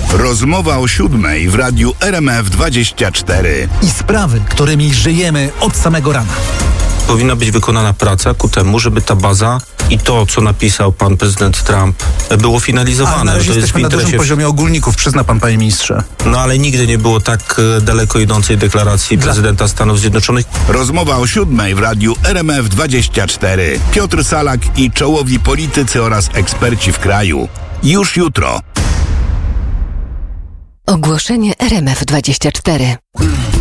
Rozmowa o 7:00 w radiu RMF24. I sprawy, którymi żyjemy od samego rana. Powinna być wykonana praca ku temu, żeby ta baza i to, co napisał pan prezydent Trump, było finalizowane. A na razie jesteśmy na dużym poziomie ogólników, przyzna pan, panie ministrze. No ale nigdy nie było tak daleko idącej deklaracji prezydenta Stanów Zjednoczonych. Rozmowa o 7:00 w radiu RMF24. Piotr Salak i czołowi politycy oraz eksperci w kraju. Już jutro. Ogłoszenie RMF24.